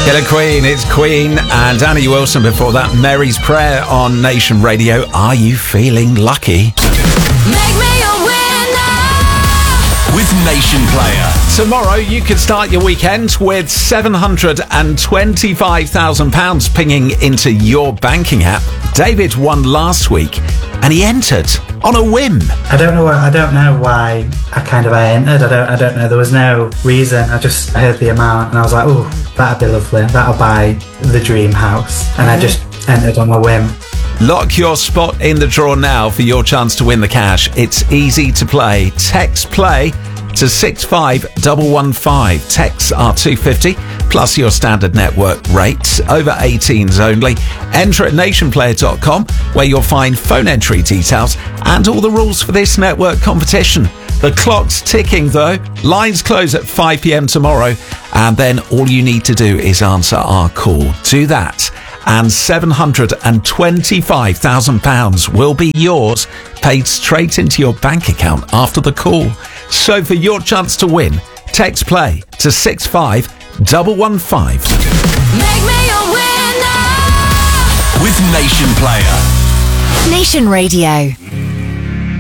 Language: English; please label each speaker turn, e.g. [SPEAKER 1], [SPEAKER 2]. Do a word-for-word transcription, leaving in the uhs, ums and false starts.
[SPEAKER 1] Killer Queen, it's Queen and Annie Wilson before that. Mary's Prayer on Nation Radio. Are you feeling lucky?
[SPEAKER 2] Make me a winner
[SPEAKER 3] with Nation Player.
[SPEAKER 1] Tomorrow you could start your weekend with seven hundred twenty-five thousand pounds pinging into your banking app. David won last week and he entered on a whim.
[SPEAKER 4] I don't know. I don't know why I kind of I entered. I don't. I don't know. There was no reason. I just heard the amount and I was like, "Oh, that'd be lovely. That'll buy the dream house." And I just entered on a whim.
[SPEAKER 1] Lock your spot in the draw now for your chance to win the cash. It's easy to play. Text play to six five one one five. Texts are two pounds fifty plus your standard network rates. Over eighteens only. Enter at nation player dot com where you'll find phone entry details and all the rules for this network competition. The clock's ticking though. Lines close at five p.m. tomorrow and then all you need to do is answer our call. Do that and seven hundred twenty-five thousand pounds will be yours, paid straight into your bank account after the call. So for your chance to win, text play to six five one one five.
[SPEAKER 2] Make me a winner
[SPEAKER 3] with Nation Player.
[SPEAKER 5] Nation Radio.